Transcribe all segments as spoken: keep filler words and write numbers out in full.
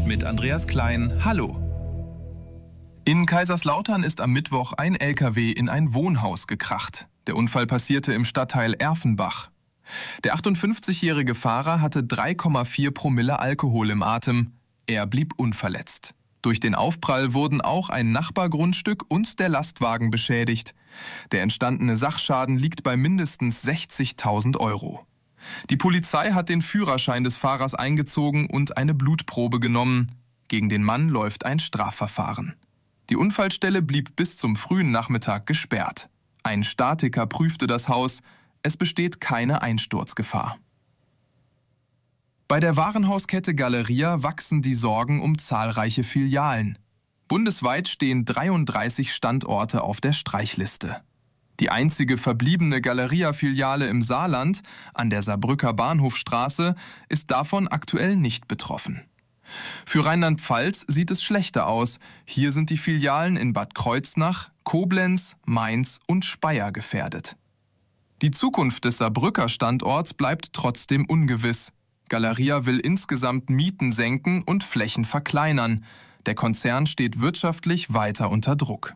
mit Andreas Klein. Hallo. In Kaiserslautern ist am Mittwoch ein L K W in ein Wohnhaus gekracht. Der Unfall passierte im Stadtteil Erfenbach. Der achtundfünfzigjährige Fahrer hatte drei Komma vier Promille Alkohol im Atem. Er blieb unverletzt. Durch den Aufprall wurden auch ein Nachbargrundstück und der Lastwagen beschädigt. Der entstandene Sachschaden liegt bei mindestens sechzigtausend Euro. Die Polizei hat den Führerschein des Fahrers eingezogen und eine Blutprobe genommen. Gegen den Mann läuft ein Strafverfahren. Die Unfallstelle blieb bis zum frühen Nachmittag gesperrt. Ein Statiker prüfte das Haus. Es besteht keine Einsturzgefahr. Bei der Warenhauskette Galeria wachsen die Sorgen um zahlreiche Filialen. Bundesweit stehen dreiunddreißig Standorte auf der Streichliste. Die einzige verbliebene Galeria-Filiale im Saarland, an der Saarbrücker Bahnhofstraße, ist davon aktuell nicht betroffen. Für Rheinland-Pfalz sieht es schlechter aus. Hier sind die Filialen in Bad Kreuznach, Koblenz, Mainz und Speyer gefährdet. Die Zukunft des Saarbrücker Standorts bleibt trotzdem ungewiss. Galeria will insgesamt Mieten senken und Flächen verkleinern. Der Konzern steht wirtschaftlich weiter unter Druck.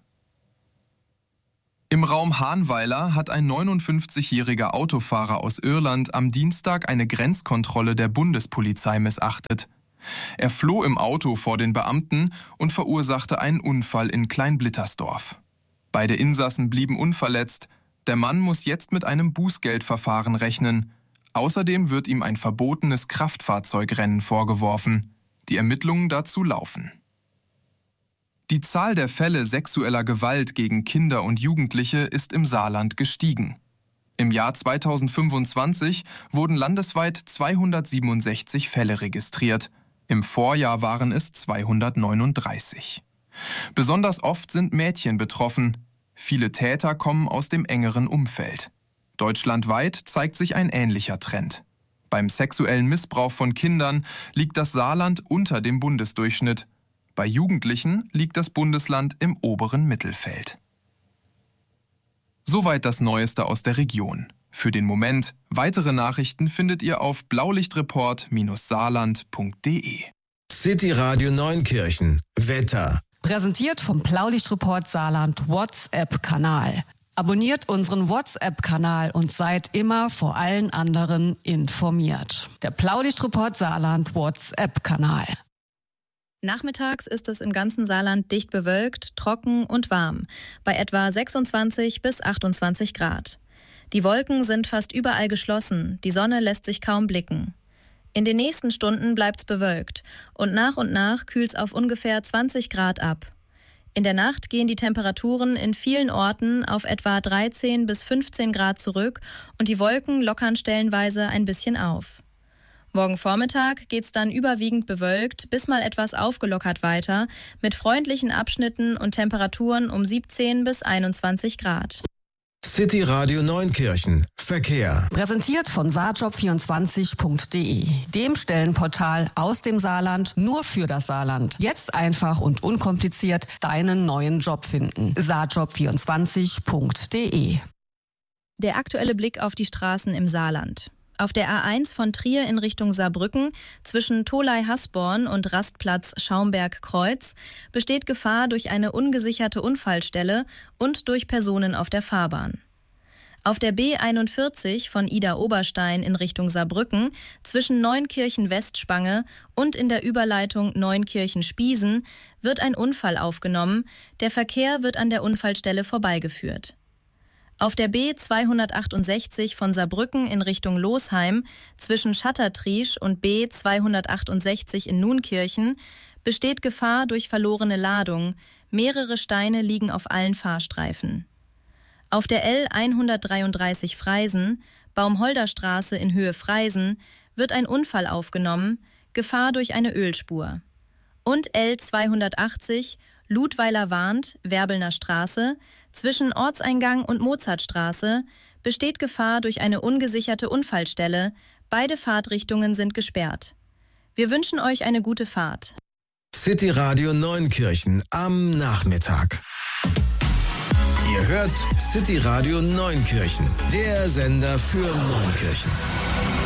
Im Raum Hahnweiler hat ein neunundfünfzigjähriger Autofahrer aus Irland am Dienstag eine Grenzkontrolle der Bundespolizei missachtet. Er floh im Auto vor den Beamten und verursachte einen Unfall in Kleinblittersdorf. Beide Insassen blieben unverletzt. Der Mann muss jetzt mit einem Bußgeldverfahren rechnen. Außerdem wird ihm ein verbotenes Kraftfahrzeugrennen vorgeworfen. Die Ermittlungen dazu laufen. Die Zahl der Fälle sexueller Gewalt gegen Kinder und Jugendliche ist im Saarland gestiegen. Im Jahr zweitausendfünfundzwanzig wurden landesweit zweihundertsiebenundsechzig Fälle registriert. Im Vorjahr waren es zweihundertneununddreißig. Besonders oft sind Mädchen betroffen. Viele Täter kommen aus dem engeren Umfeld. Deutschlandweit zeigt sich ein ähnlicher Trend. Beim sexuellen Missbrauch von Kindern liegt das Saarland unter dem Bundesdurchschnitt. Bei Jugendlichen liegt das Bundesland im oberen Mittelfeld. Soweit das Neueste aus der Region. Für den Moment, weitere Nachrichten findet ihr auf blaulichtreport Bindestrich saarland punkt de. City Radio Neunkirchen. Wetter. Präsentiert vom Blaulichtreport Saarland WhatsApp-Kanal. Abonniert unseren WhatsApp-Kanal und seid immer vor allen anderen informiert. Der Blaulichtreport Saarland WhatsApp-Kanal. Nachmittags ist es im ganzen Saarland dicht bewölkt, trocken und warm, bei etwa sechsundzwanzig bis achtundzwanzig Grad. Die Wolken sind fast überall geschlossen, die Sonne lässt sich kaum blicken. In den nächsten Stunden bleibt's bewölkt und nach und nach kühlt's auf ungefähr zwanzig Grad ab. In der Nacht gehen die Temperaturen in vielen Orten auf etwa dreizehn bis fünfzehn Grad zurück und die Wolken lockern stellenweise ein bisschen auf. Morgen Vormittag geht's dann überwiegend bewölkt, bis mal etwas aufgelockert weiter, mit freundlichen Abschnitten und Temperaturen um siebzehn bis einundzwanzig Grad. City Radio Neunkirchen. Verkehr. Präsentiert von saarjob vierundzwanzig punkt de, dem Stellenportal aus dem Saarland nur für das Saarland. Jetzt einfach und unkompliziert deinen neuen Job finden. saarjob vierundzwanzig punkt de. Der aktuelle Blick auf die Straßen im Saarland. Auf der A eins von Trier in Richtung Saarbrücken zwischen Tholey-Hasborn und Rastplatz Schaumberg-Kreuz besteht Gefahr durch eine ungesicherte Unfallstelle und durch Personen auf der Fahrbahn. Auf der B einundvierzig von Ida-Oberstein in Richtung Saarbrücken zwischen Neunkirchen-Westspange und in der Überleitung Neunkirchen-Spiesen wird ein Unfall aufgenommen. Der Verkehr wird an der Unfallstelle vorbeigeführt. Auf der B zweihundertachtundsechzig von Saarbrücken in Richtung Losheim zwischen Schattertriesch und B zweihundertachtundsechzig in Nunkirchen besteht Gefahr durch verlorene Ladung. Mehrere Steine liegen auf allen Fahrstreifen. Auf der L hundertdreiunddreißig Freisen, Baumholderstraße in Höhe Freisen, wird ein Unfall aufgenommen, Gefahr durch eine Ölspur. Und L zweihundertachtzig, Ludweiler-Warnt, Werbelner Straße, zwischen Ortseingang und Mozartstraße besteht Gefahr durch eine ungesicherte Unfallstelle. Beide Fahrtrichtungen sind gesperrt. Wir wünschen euch eine gute Fahrt. City Radio Neunkirchen am Nachmittag. Ihr hört City Radio Neunkirchen, der Sender für Neunkirchen.